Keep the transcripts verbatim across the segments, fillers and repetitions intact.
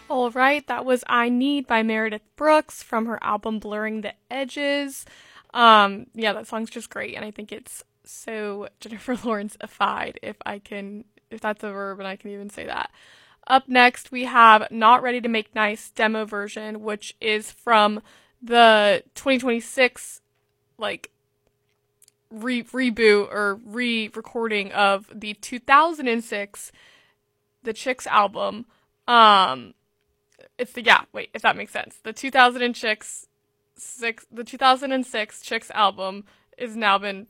All right, that was I Need by Meredith Brooks from her album Blurring the Edges. Um, yeah, that song's just great, and I think it's so Jennifer Lawrence-ified, if I can, if that's a verb and I can even say that. Up next, we have Not Ready to Make Nice demo version, which is from the twenty twenty-six, like, re- reboot or re-recording of the two thousand six The Chicks album. Um, it's the, yeah, wait, if that makes sense. The two thousand six, six, the two thousand six Chicks album is now been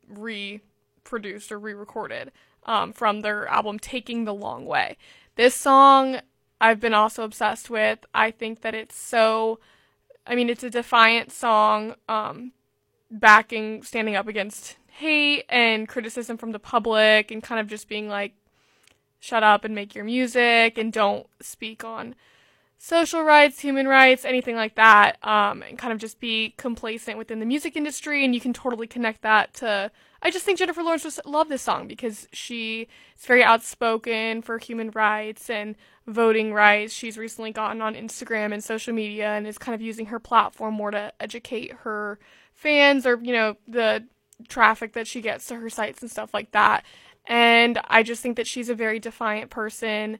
reproduced or re-recorded, um, from their album Taking the Long Way. This song I've been also obsessed with. I think that it's so, I mean, it's a defiant song, um, backing, standing up against hate and criticism from the public and kind of just being like, shut up and make your music and don't speak on social rights, human rights, anything like that, um, and kind of just be complacent within the music industry. And you can totally connect that to, I just think Jennifer Lawrence just loved this song because she is very outspoken for human rights and voting rights. She's recently gotten on Instagram and social media and is kind of using her platform more to educate her fans or, you know, the traffic that she gets to her sites and stuff like that. And I just think that she's a very defiant person,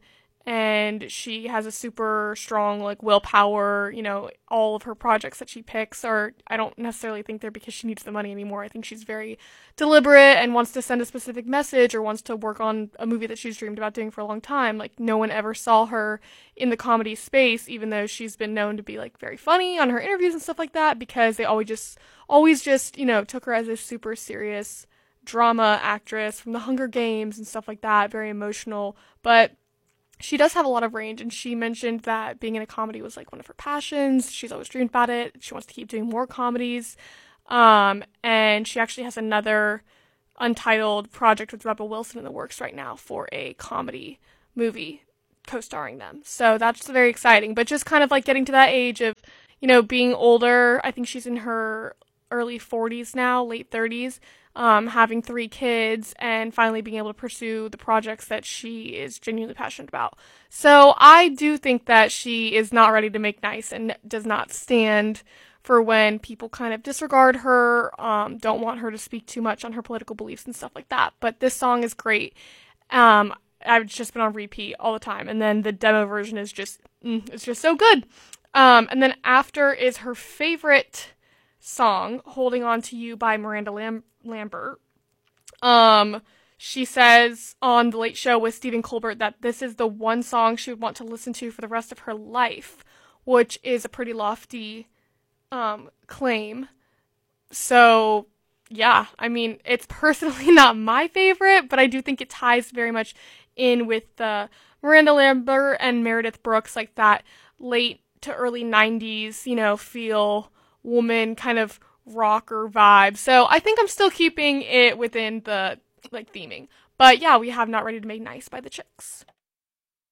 and she has a super strong, like, willpower. You know, all of her projects that she picks are, I don't necessarily think they're because she needs the money anymore. I think she's very deliberate and wants to send a specific message or wants to work on a movie that she's dreamed about doing for a long time. Like, no one ever saw her in the comedy space, even though she's been known to be, like, very funny on her interviews and stuff like that, because they always just, always just, you know, took her as a super serious drama actress from the Hunger Games and stuff like that, very emotional. But she does have a lot of range, and she mentioned that being in a comedy was like one of her passions. She's always dreamed about it. She wants to keep doing more comedies. Um, and she actually has another untitled project with Rebel Wilson in the works right now for a comedy movie co-starring them. So that's very exciting. But just kind of like getting to that age of, you know, being older. I think she's in her early forties now, late thirties. Um, having three kids and finally being able to pursue the projects that she is genuinely passionate about. So I do think that she is not ready to make nice and does not stand for when people kind of disregard her, um, don't want her to speak too much on her political beliefs and stuff like that. But this song is great. Um, I've just been on repeat all the time. And then the demo version is just, mm, it's just so good. Um, and then after is her favorite song, Holding On to You by Miranda Lam- Lambert. Um, she says on The Late Show with Stephen Colbert that this is the one song she would want to listen to for the rest of her life, which is a pretty lofty um, claim. So, yeah, I mean, it's personally not my favorite, but I do think it ties very much in with uh, Miranda Lambert and Meredith Brooks, like that late to early nineties, you know, feel woman kind of rocker vibe. So I think I'm still keeping it within the, like, theming. But yeah, we have Not Ready to Make Nice by the Chicks.